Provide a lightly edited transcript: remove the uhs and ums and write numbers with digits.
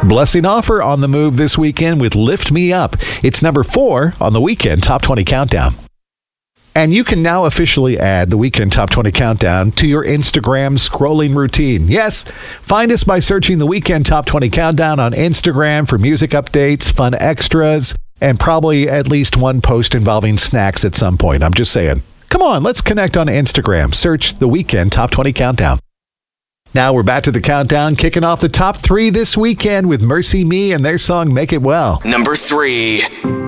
Blessing Offer on the move this weekend with Lift Me Up. It's number 4 on the Weekend Top 20 Countdown. And you can now officially add the Weekend Top 20 Countdown to your Instagram scrolling routine. Yes, find us by searching the Weekend Top 20 Countdown on Instagram for music updates, fun extras, and probably at least one post involving snacks at some point. I'm just saying. Come on, let's connect on Instagram. Search the Weekend Top 20 Countdown. Now we're back to the countdown, kicking off the top 3 this weekend with Mercy Me and their song Make It Well. Number 3.